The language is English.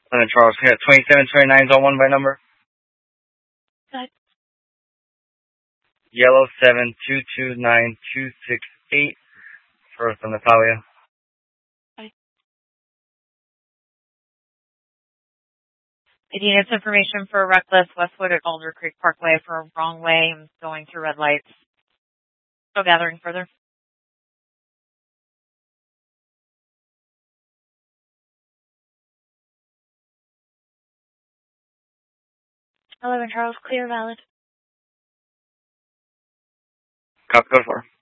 Charles, here, 2729 is on one by number. Good. Yellow 7229268. First on Natalia. I need this information for reckless Westwood at Alder Creek Parkway for a wrong way. I'm going through red lights. Still gathering further. 11 Charles, clear, valid. Copy, code 4.